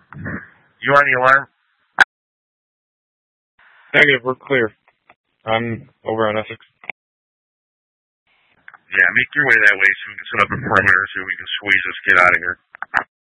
You on the alarm? Negative, we're clear. I'm over on Essex. Yeah, make your way that way so we can set up a perimeter so we can squeeze this kid out of here.